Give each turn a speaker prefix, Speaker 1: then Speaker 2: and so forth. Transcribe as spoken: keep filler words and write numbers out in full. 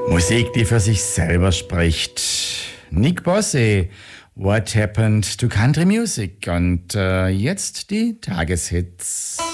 Speaker 1: Musik, die für sich selber spricht. Nick Bossé, What Happened to Country Music? Und äh, jetzt die Tageshits.